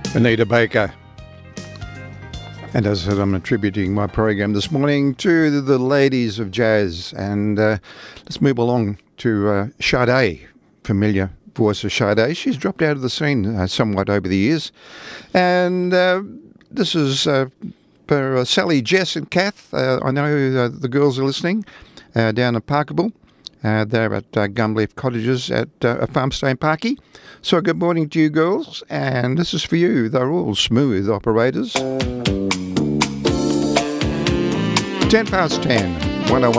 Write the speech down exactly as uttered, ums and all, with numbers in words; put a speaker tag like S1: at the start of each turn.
S1: Anita Baker. And as I said, I'm attributing my program this morning to the ladies of jazz. And uh, let's move along to uh, Sade, familiar voice of Sade. She's dropped out of the scene uh, somewhat over the years. And uh, this is uh, for uh, Sally, Jess and Kath. Uh, I know uh, the girls are listening uh, down at Parkerville. Uh, they're at uh, Gumleaf Cottages at uh, Farmstone Parky. So good morning to you girls, and this is for you. They're all smooth operators. ten past ten, one oh one.